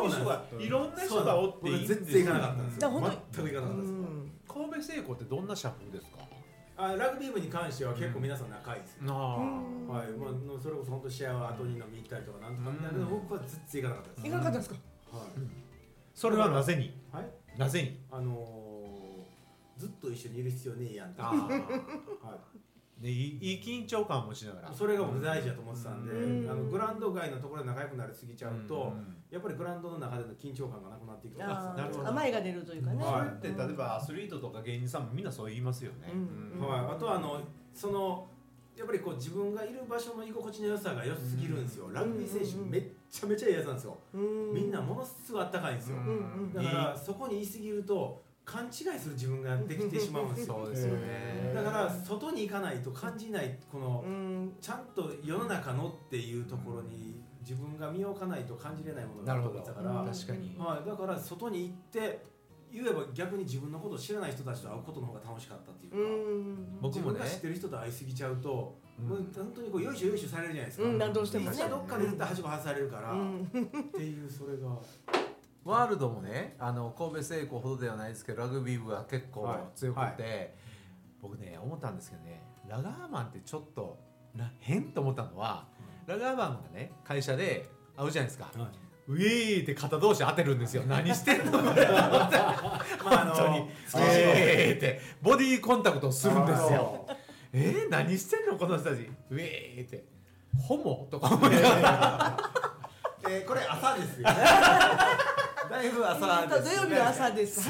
人がいろんな人がおっていいんですよ。 全然行かなかったんですよ。 だから本全く行かなかったです。 神戸製鋼ってどんな社風ですか？ ラグビー部に関しては結構皆さん仲いいですよ。 あはい、まあそれこそ本当試合は後に飲みに行ったりとかなんとかみたいなけど、僕は全然行かなかったです。 行かなかったんですか？ はい。 それはなぜに？ はい。 なぜに？ ずっと一緒にいる必要ねえやんと。 あはでいい緊張感を持ちながら。 い。それが僕大事だと思ってたんで、グラウンド外のところで仲良くなりすぎちゃうと、やっぱりグラウンドの中での緊張感がなくなっていく。 あなるほど。 甘いが出るというかね。 それって例えばアスリートとか芸人さんもみんなそう言いますよね。 はい。あとはそのやっぱりこう自分がいる場所の居心地の良さが良すぎるんですよ。ラグビー選手めっちゃめちゃいいやつなんですよ。みんなものすごいあったかいんですよ。だからそこにいすぎると勘違いする自分ができてしまうんですよ。 そうですよね。 だから外に行かないと感じないこのちゃんと世の中のっていうところに自分が身を置かないと感じれないものがあると思ってたから、 確かに。 はい、だから外に行って言えば逆に自分のことを知らない人たちと会うことの方が楽しかったっていうか、 僕もね自分が知ってる人と会いすぎちゃうと、もう本当にこうよいしょよいしょされるじゃないですか。 どうしてもね。 いつかどっかで絶対はしご外されるから、っていうそれが。 ワールドもね、神戸製鋼ほどではないですけどラグビー部が結構強くて、僕ね思ったんですけどね、ラガーマンってちょっと変と思ったのは、ラガーマンがね会社で会うじゃないですか、ウィーって肩同士当てるんですよ。何してんのこれ本当にウィーってボディーコンタクトするんですよ。何してんのこの人たち、ウィーってホモとか思いながらこれ朝ですよね。だいぶ朝です、 土曜日の朝です。 い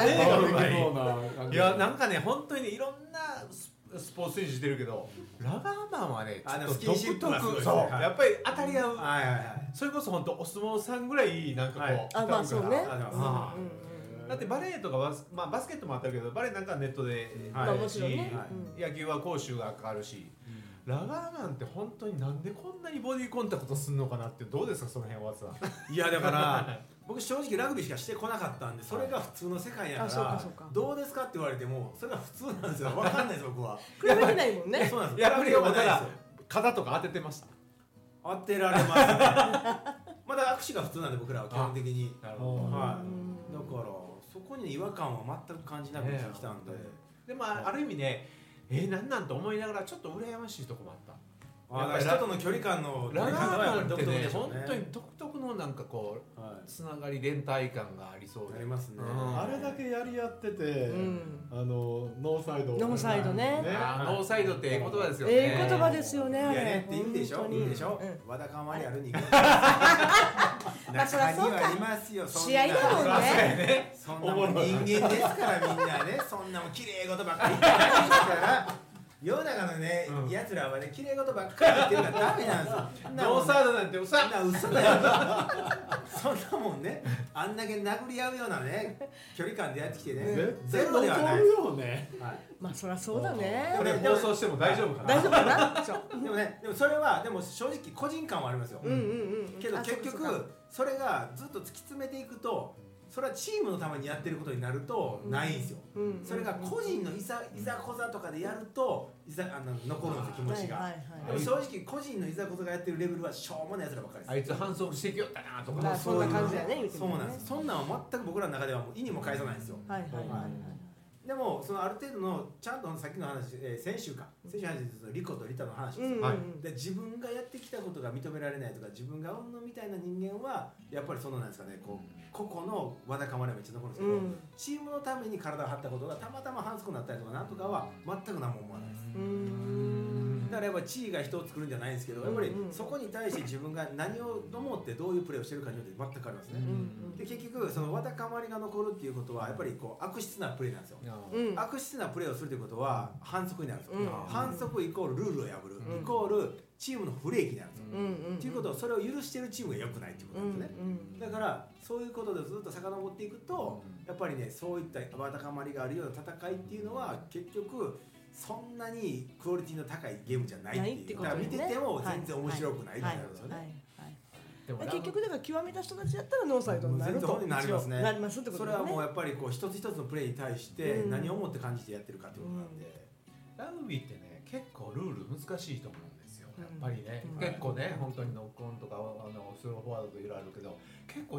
やなんかね本当にねいろんなスポーツ選手してるけど、ラガーマンはねちょっとスキンシップがすごいですね。 そうやっぱり当たり合う、 それこそ本当お相撲さんぐらいなんかこう、 まあそうね。 だってバレーとかバスケットもあったけど、バレーなんかネットでもちろんね、 野球は攻守がかかるし、ラガーマンって本当になんでこんなにボディーコンタクトするのかなって、どうですかその辺はさ。 いやだから僕正直ラグビーしかしてこなかったんで、それが普通の世界やからどうですかって言われてもそれが普通なんですよ。分かんないです僕は。 比べてないもんね。 そうなんです。 やっぱりただ肩とか当ててました。 当てられますね。まだ握手が普通なんで僕らは基本的に。はい。だからそこに違和感は全く感じなくてきたんで。 でもある意味ね、なんと思いながらちょっと羨ましいとこもあった。 人との距離感のラガーマンってね本本当に独特のなんかこうつながり連帯感がありそうでありますね。 あれだけやり合ってて、ノーサイドね。 ノーサイドって言葉ですよね。 言葉ですよね。あれって言うでしょ。いいでしょ。わだかまりあるに。中にはありますよ。 試合だもんね。 そんなもん人間ですからみんなね。そんなもん綺麗事ばっかり言ってないですから。世の中のね、奴らはね、綺麗事ばっかり言ってるからダメなんですよ。 ノーサイドなんて嘘だよ。そんなもんね、あんだけ殴り合うようなね、距離感でやってきてね、ゼロではない。 まあそりゃそうだね。 これ放送しても大丈夫かな。 大丈夫かな。 でもね、でもそれはでも正直個人感はありますよ。けど結局それがずっと突き詰めていくと。それはチームのためにやってることになるとないんですよ。それが個人のいざこざとかでやると残るんですよ気持ちが。でも正直個人のいざこざがやってるレベルはしょうもないやつらばっかりです。 あいつ反則してきよったなとか。 そんな感じだね。 そうなんです。そんなんは全く僕らの中ではもう意にも介さないんですよ。でもそのある程度のちゃんとさっきの話、先週話ですリコとリタの話ですよ。で自分がやってきたことが認められないとか自分が女みたいな人間はやっぱりそのなんですかね、こう個々のわだかまりはめっちゃ残るんですけど、チームのために体を張ったことがたまたま反則になったりとかなんとかは全く何も思わないです。だからやっぱり地位が人を作るんじゃないんですけど、やっぱりそこに対して自分が何を思ってどういうプレーをしてるかによって全く変わりますね。で結局そのわだかまりが残るっていうことはやっぱりこう悪質なプレーなんですよ。悪質なプレーをするということは反則になるんですよ。反則イコールルールを破る、イコールチームの不利益になるんですよ。ということはそれを許しているチームが良くないということなんですね。だからそういうことでずっと遡っていくとやっぱりね、そういったわだかまりがあるような戦いっていうのは結局そんなにクオリティの高いゲームじゃないっていう。だから見てても全然面白くないってなるんですよね。 結局だから極めた人たちだったらノーサイドになると。 全然なりますね。 なりますってことね。 それはもうやっぱりこう一つ一つのプレーに対して何を思って感じてやってるかっていうことなんで。 ラグビーってね結構ルール難しいと思うんですよ。やっぱりね、結構ね本当にノックオンとかスローフォワードといろいろあるけど結構